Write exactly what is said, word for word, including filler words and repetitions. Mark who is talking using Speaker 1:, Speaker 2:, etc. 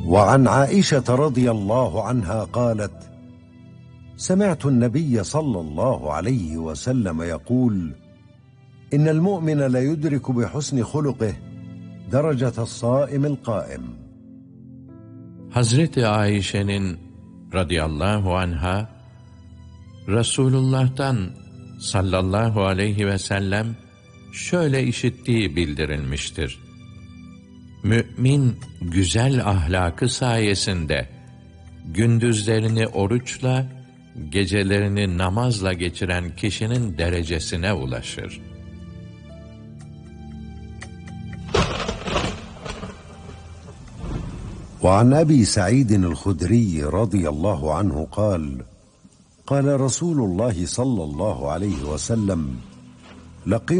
Speaker 1: وعن عائشة رضي الله عنها قالت: سمعت النبي صلى الله عليه وسلم يقول: إن المؤمن لا يدرك بحسن خلقه درجة الصائم القائم.
Speaker 2: Hazreti Ayşe'nin radıyallahu anha, Resulullah'tan sallallahu aleyhi ve sellem şöyle işittiği bildirilmiştir: Mü'min güzel ahlakı sayesinde gündüzlerini oruçla, gecelerini namazla geçiren kişinin derecesine ulaşır.
Speaker 1: وعن أبي سعيد الخدري رضي الله عنه قال: قال رسول الله صلى الله عليه وسلم: لقيم